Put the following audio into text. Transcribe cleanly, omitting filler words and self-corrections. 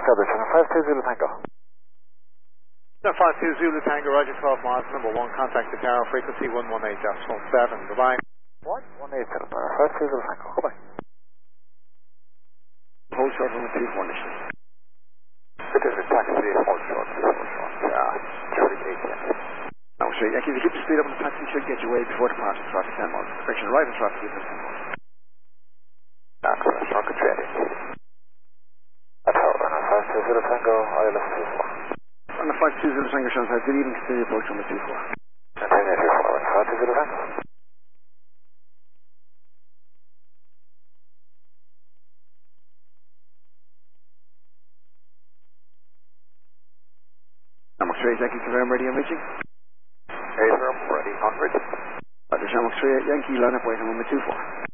established. 520 Zulu Tango. 52 Zulu Tango, Roger, 12 miles, number 1, contact the tower, frequency 118.7, bye-bye. 118, 520 Zulu Tango. Bye-bye. Hold short on the 2-4 initially. It is a taxi, hold short, traffic 18. No, sure, Yankee, if you keep the speed up on the taxi, should get you way before departure traffic 10 miles. Correction, arrival traffic is 10 miles. Access, rocket ready. At Howard, 520 Zulu Tango, ILS 24. On the 520 Zulu Tango, Sean, good evening, steady approach on the 24. Antonio 24, 520 Zulu Tango. Shamrock 3, Yankee, confirm ready and reaching. Affirm, ready, on bridge. Roger, Shamrock 3, Yankee, line up waiting on the 24.